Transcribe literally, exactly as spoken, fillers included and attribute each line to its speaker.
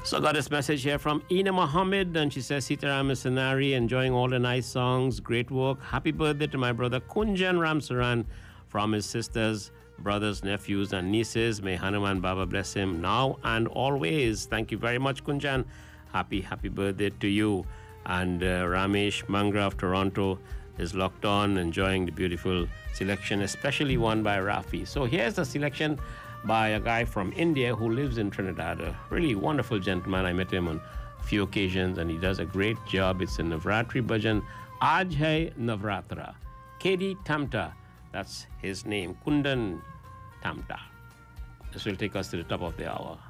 Speaker 1: So I got this message here from Ina Mohammed, and she says, Sitaram Sanari, enjoying all the nice songs, great work. Happy birthday to my brother Kunjan Ramsaran from his sisters, brothers, nephews, and nieces. May Hanuman Baba bless him now and always. Thank you very much, Kunjan. Happy, happy birthday to you. And uh, Ramesh Mangra of Toronto is locked on, enjoying the beautiful selection, especially one by Rafi. So here's a selection by a guy from India who lives in Trinidad, a really wonderful gentleman. I met him on a few occasions, and he does a great job. It's a Navratri bhajan, Aaj Hai Navratra. K D Tamta, that's his name, Kundan Tamta. This will take us to the top of the hour.